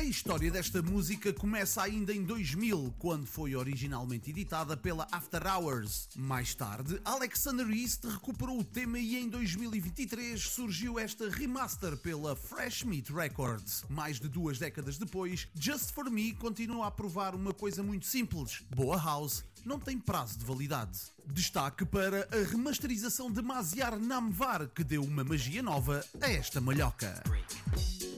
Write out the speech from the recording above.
história desta música começa ainda em 2000, quando foi originalmente editada pela After Hours. Mais tarde, Alexander East recuperou o tema e em 2023 surgiu esta remaster pela Fresh Meat Records. Mais de 2 décadas depois, Just For Me continua a provar uma coisa muito simples: boa house não tem prazo de validade. Destaque para a remasterização de Maziar Namvar, que deu uma magia nova a esta malhoca.